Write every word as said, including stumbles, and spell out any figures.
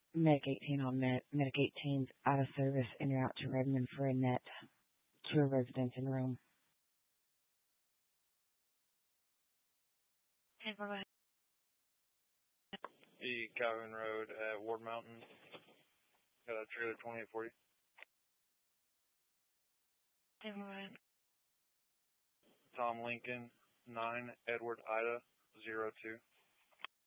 Medic eighteen on Med. Medic eighteen's out of service and you're out to Redmond for a net to a residence in room. ten four, go ahead. E. Calhoun Road at Ward Mountain. Got a trailer twenty-eight forty. ten four, go ahead. Tom Lincoln, nine, Edward Ida, zero two.